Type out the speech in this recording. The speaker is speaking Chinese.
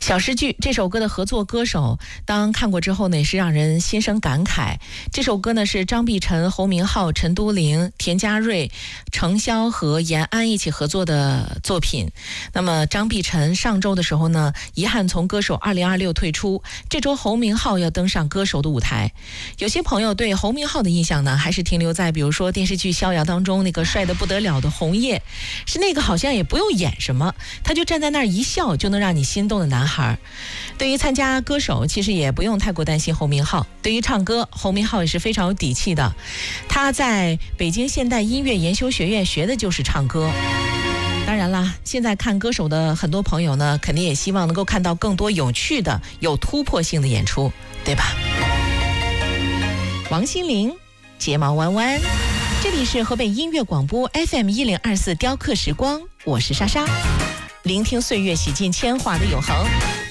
小诗句这首歌的合作歌手，当看过之后呢，也是让人心生感慨。这首歌呢是张碧晨、侯明昊、陈都灵、田家瑞、程潇和延安一起合作的作品。那么张碧晨上周的时候呢，遗憾从歌手2026退出，这周侯明昊要登上歌手的舞台。有些朋友对侯明昊的印象呢，还是停留在比如说电视剧《逍遥》当中那个帅得不得了的红叶，是那个好像也不用演什么，他就站在那儿一笑就能让你心动的男孩。对于参加歌手，其实也不用太过担心侯明昊。对于唱歌，侯明昊也是非常有底气的。他在北京现代音乐研修学院学的就是唱歌。当然啦，现在看歌手的很多朋友呢，肯定也希望能够看到更多有趣的、有突破性的演出，对吧？王心凌，睫毛弯弯。这里是河北音乐广播 FM1024雕刻时光，我是莎莎。聆听岁月洗尽铅华的永恒。